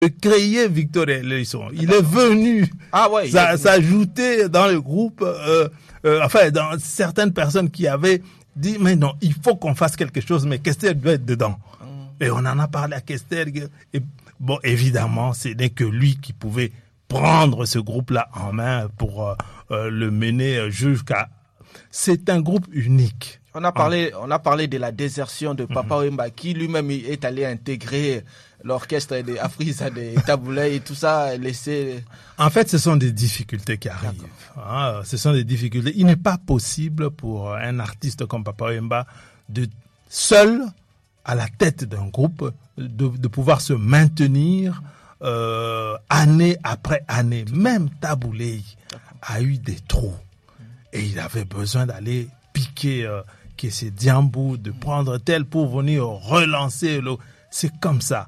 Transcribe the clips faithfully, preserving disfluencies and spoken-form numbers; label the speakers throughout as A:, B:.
A: de créer Victor Elisson. Il est venu
B: ah ouais,
A: s'ajouter dans le groupe, euh, euh, enfin dans certaines personnes qui avaient dit mais non, il faut qu'on fasse quelque chose, mais Kester doit être dedans. Mm. Et on en a parlé à Kester. Et bon, évidemment, ce n'est que lui qui pouvait prendre ce groupe-là en main pour euh, euh, le mener jusqu'à. C'est un groupe unique.
B: On a parlé, on a parlé de la désertion de Papa mm-hmm. Wemba, qui lui-même est allé intégrer l'orchestre de Afriza, de Taboulé et tout ça, laisser.
A: En fait, ce sont des difficultés qui arrivent. Hein, ce sont des difficultés. Il n'est pas possible pour un artiste comme Papa Wemba de seul, à la tête d'un groupe, de, de pouvoir se maintenir euh, année après année. Même Taboulé a eu des trous et il avait besoin d'aller piquer. Euh, que c'est Diambou, de prendre tel pour venir relancer le... C'est comme ça.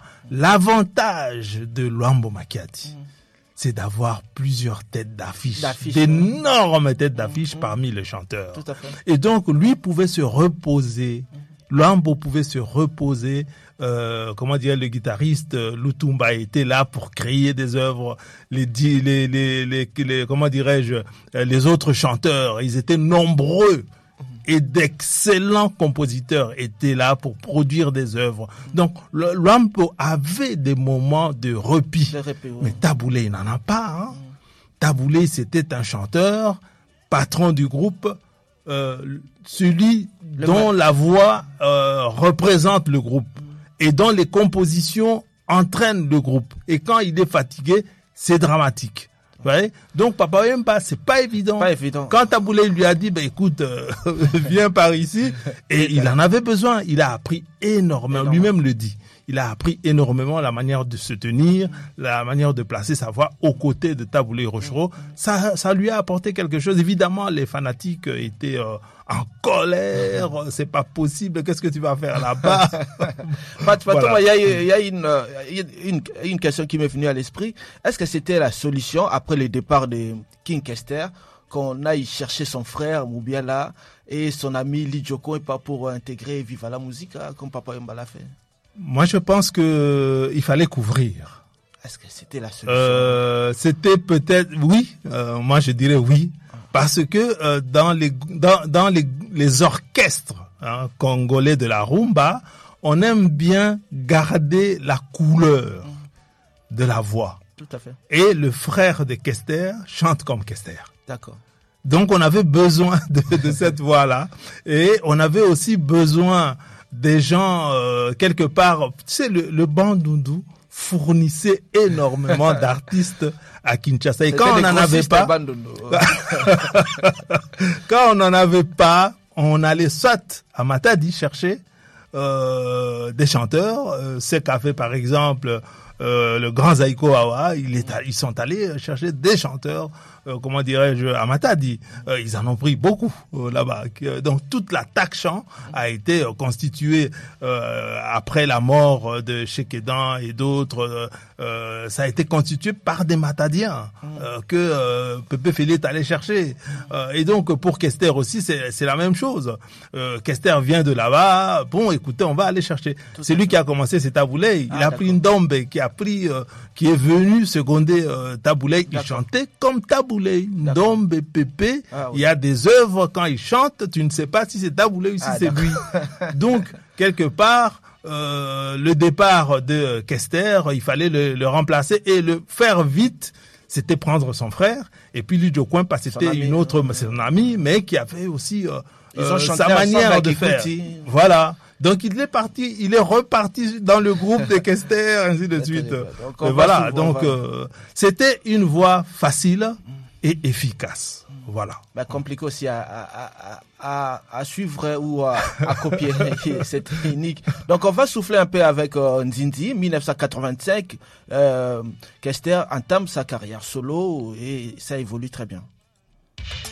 A: L'avantage de Luambo Makiadi, mm. c'est d'avoir plusieurs têtes d'affiche, d'affiche d'énormes ouais. têtes d'affiche mm. parmi les chanteurs.
B: Tout à fait.
A: Et donc, lui pouvait se reposer, mm. Luambo pouvait se reposer, euh, comment dire, le guitariste Lutumba était là pour créer des œuvres, les, les, les, les, les comment dirais-je, les autres chanteurs, ils étaient nombreux. Et d'excellents compositeurs étaient là pour produire des œuvres. Donc, le Luambo avait des moments de repos.
B: répit, oui.
A: Mais Taboulé, il n'en a pas. Hein. Mm. Taboulé, c'était un chanteur, patron du groupe, euh, celui le dont mal. la voix euh, représente le groupe mm. et dont les compositions entraînent le groupe. Et quand il est fatigué, c'est dramatique. Ouais. Donc Papa Wemba, c'est pas évident.
B: Pas évident.
A: Quand Taboulé lui a dit, ben écoute, euh, viens par ici, et il en avait besoin. Il a appris énormément. Énorme. Lui-même le dit. Il a appris énormément la manière de se tenir, la manière de placer sa voix aux côtés de Taboulé Rochereau. Ça, ça lui a apporté quelque chose. Évidemment, les fanatiques étaient euh, en colère. C'est pas possible. Qu'est-ce que tu vas faire là-bas?
B: Voilà. Il y a, il y a une, une, une question qui m'est venue à l'esprit. Est-ce que c'était la solution après le départ de King Kester qu'on aille chercher son frère Moubiala et son ami Lidjoko et pas pour intégrer Viva la Musique comme Papa Wemba l'a fait?
A: Moi, je pense que il fallait couvrir.
B: Est-ce que c'était la solution?
A: euh, C'était peut-être oui. Euh, moi, je dirais oui, parce que euh, dans les dans dans les les orchestres hein, congolais de la rumba, on aime bien garder la couleur mmh. de la voix.
B: Tout à fait.
A: Et le frère de Kester chante comme Kester.
B: D'accord.
A: Donc, on avait besoin de, de cette voix-là, et on avait aussi besoin des gens, euh, quelque part, tu sais, le, le Bandundu fournissait énormément d'artistes à Kinshasa. Et
B: C'était
A: quand on n'en avait pas, quand on n'en avait pas, on allait soit à Matadi chercher euh, des chanteurs. Euh, c'est qu'a fait par exemple euh, le grand Zaiko Awa. Il est, ils sont allés chercher des chanteurs. Euh, comment dirais-je, à Matadi. Euh, ils en ont pris beaucoup euh, là-bas. Donc toute la Takshan a été euh, constituée euh, après la mort de Shekedan et d'autres. Euh, ça a été constitué par des Matadiens euh, que euh, Pépé Félix est allé chercher. Euh, et donc pour Kester aussi, c'est, c'est la même chose. Euh, Kester vient de là-bas. Bon, écoutez, on va aller chercher. Tout c'est lui qui a commencé, c'est Taboulé. Il ah, a d'accord. pris une dombe qui a pris, euh, qui est venu seconder euh, Taboulé. Il chantait comme Taboulé. Ndombe Pépé, ah, oui. Il y a des œuvres quand il chante, tu ne sais pas si c'est Taboulé ou si ah, c'est lui. Donc, quelque part, euh, le départ de Kester, il fallait le, le remplacer et le faire vite. C'était prendre son frère et puis Lidjo Coin, parce que c'était ami, une autre, euh, son ami, mais qui avait aussi euh, euh, sa manière de faire. Écouter. Voilà. Donc il est parti, il est reparti dans le groupe de Kester, ainsi de suite. Donc, voilà. Donc euh, c'était une voie facile et efficace. Voilà.
B: Bah, compliqué aussi à, à, à, à suivre ou à, à copier cette technique. Donc on va souffler un peu avec euh, Nzindi. dix-neuf cent quatre-vingt-cinq, euh, Kester entame sa carrière solo et ça évolue très bien.